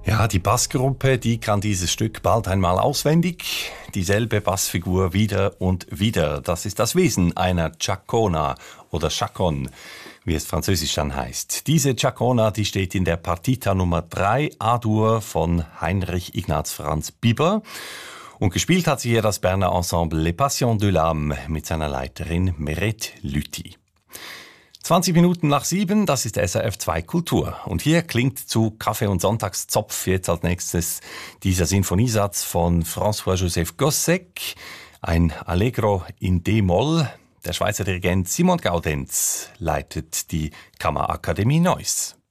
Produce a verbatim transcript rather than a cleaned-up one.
Ja, die Bassgruppe, die kann dieses Stück bald einmal auswendig. Dieselbe Bassfigur wieder und wieder. Das ist das Wesen einer Chacona oder Chaconne, wie es französisch dann heißt. Diese Chacona, die steht in der Partita Nummer drei A-Dur von Heinrich Ignaz Franz Biber. Und gespielt hat sie hier das Berner Ensemble Les Passions de l'Âme mit seiner Leiterin Meret Lüthi. zwanzig Minuten nach sieben, das ist S R F zwei Kultur. Und hier klingt zu Kaffee und Sonntagszopf jetzt als nächstes dieser Sinfoniesatz von François-Joseph Gossec, ein Allegro in D-Moll. Der Schweizer Dirigent Simon Gaudenz leitet die Kammerakademie Neuss.